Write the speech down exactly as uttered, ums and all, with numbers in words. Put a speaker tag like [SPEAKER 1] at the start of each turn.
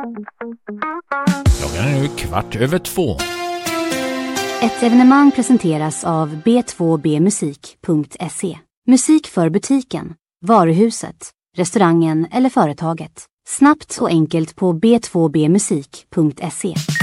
[SPEAKER 1] Klockan är nu kvart över två.
[SPEAKER 2] Ett evenemang presenteras av b två b musik punkt se. Musik för butiken, varuhuset, restaurangen eller företaget. Snabbt och enkelt på b två b musik punkt se.